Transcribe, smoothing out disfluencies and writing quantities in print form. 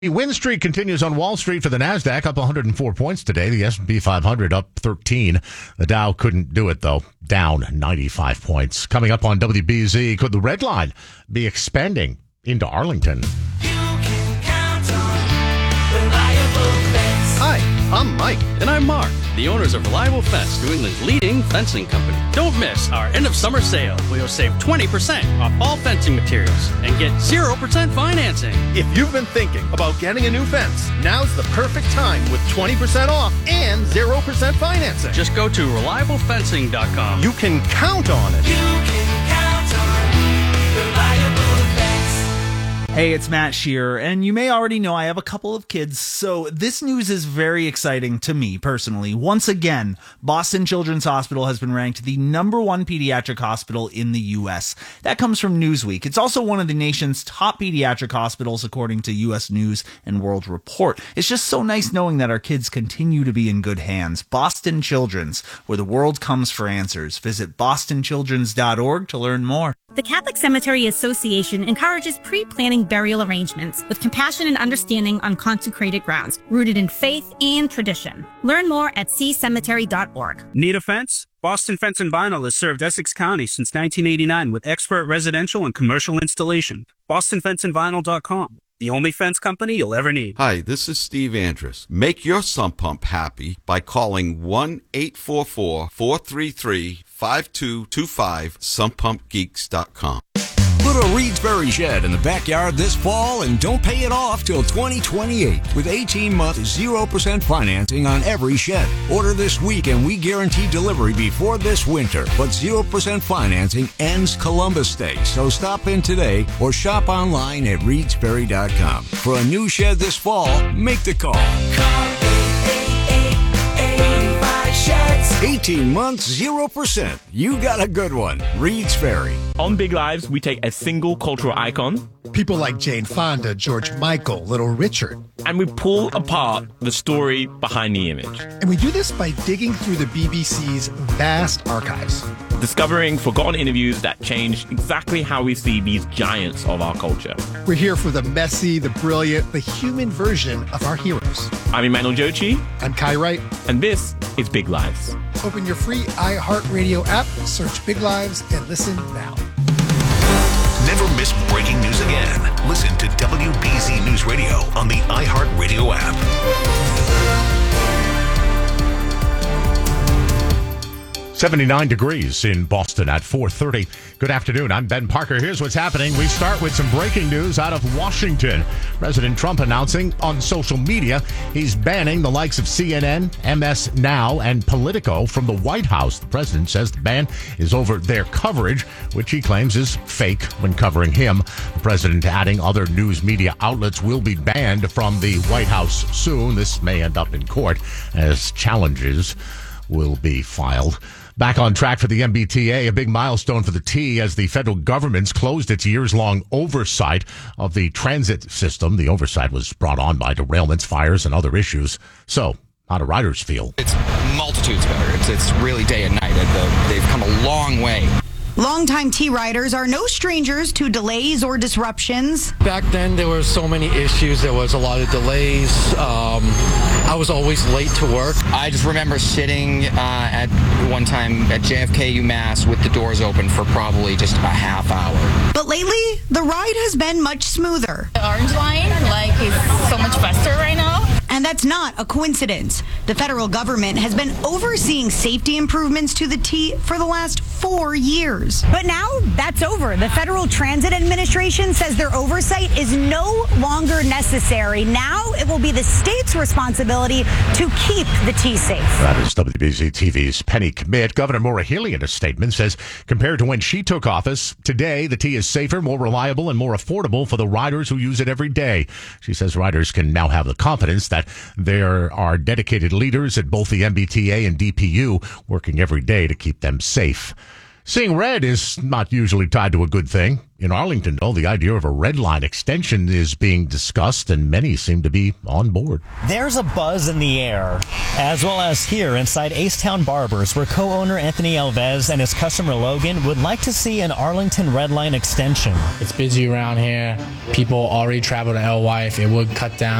The win streak continues on Wall Street for the NASDAQ, up 104 points today. The S&P 500 up 13. The Dow couldn't do it, though, down 95 points. Coming up on WBZ, could the red line be expanding into Arlington? Hi, I'm Mike. And I'm Mark, the owners of Reliable Fence, New England's leading fencing company. Don't miss our end of summer sale, where you'll save 20% off all fencing materials and get 0% financing. If you've been thinking about getting a new fence, now's the perfect time with 20% off and 0% financing. Just go to ReliableFencing.com. You can count on it. You can count on Reliable Fence. Hey, it's Matt Shearer, and you may already know I have a couple of kids, so this news is very exciting to me personally. Once again, Boston Children's Hospital has been ranked the #1 pediatric hospital in the U.S. That comes from Newsweek. It's also one of the nation's top pediatric hospitals, according to U.S. News and World Report. It's just so nice knowing that our kids continue to be in good hands. Boston Children's, where the world comes for answers. Visit bostonchildrens.org to learn more. The Catholic Cemetery Association encourages pre-planning burial arrangements with compassion and understanding on consecrated grounds, rooted in faith and tradition. Learn more at ccemetery.org. Need a fence? Boston Fence and Vinyl has served Essex County since 1989 with expert residential and commercial installation. BostonFenceandVinyl.com. The only fence company you'll ever need. Hi, this is Steve Andrus. Make your sump pump happy by calling 1-844-433-5225, sumppumpgeeks.com. Put a Reedsbury shed in the backyard this fall and don't pay it off till 2028 with 18-month 0% financing on every shed. Order this week and we guarantee delivery before this winter. But 0% financing ends Columbus Day, so stop in today or shop online at Reedsbury.com. For a new shed this fall, make the call. Call 888-85 Sheds. 18 months, 0%. You got a good one. Reedsbury. On Big Lives, we take a single cultural icon, people like Jane Fonda, George Michael, Little Richard, and we pull apart the story behind the image. And we do this by digging through the BBC's vast archives, discovering forgotten interviews that change exactly how we see these giants of our culture. We're here for the messy, the brilliant, the human version of our heroes. I'm Emmanuel Jochi. I'm Kai Wright. And this is Big Lives. Open your free iHeartRadio app, search Big Lives, and listen now. Never miss breaking news again. Listen to WBZ News Radio on the iHeartRadio app. 79 degrees in Boston at 4:30. Good afternoon. I'm Ben Parker. Here's what's happening. We start with some breaking news out of Washington. President Trump announcing on social media he's banning the likes of CNN, MS Now, and Politico from the White House. The president says the ban is over their coverage, which he claims is fake when covering him. The president adding other news media outlets will be banned from the White House soon. This may end up in court as challenges will be filed. Back on track for the MBTA, a big milestone for the T as the federal government's closed its years-long oversight of the transit system. The oversight was brought on by derailments, fires, and other issues. So, how do riders feel? It's multitudes better. It's really day and night. They've come a long way. Longtime T-riders are no strangers to delays or disruptions. Back then, there were so many issues. There was a lot of delays. I was always late to work. I just remember sitting at one time at JFK UMass with the doors open for probably just a half hour. But lately, the ride has been much smoother. The orange line, is so much faster right now. And that's not a coincidence. The federal government has been overseeing safety improvements to the T for the last 4 years. But now that's over. The Federal Transit Administration says their oversight is no longer necessary. Now it will be the state's responsibility to keep the T safe. That is WBZ TV's Penny Commit. Governor Maura Healey in a statement says, compared to when she took office, today the T is safer, more reliable, and more affordable for the riders who use it every day. She says riders can now have the confidence that there are dedicated leaders at both the MBTA and DPU working every day to keep them safe. Seeing red is not usually tied to a good thing. In Arlington, though, the idea of a red line extension is being discussed, and many seem to be on board. There's a buzz in the air, as well as here inside Acetown Barbers, where co-owner Anthony Alves and his customer Logan would like to see an Arlington red line extension. It's busy around here. People already travel to LY. If it would cut down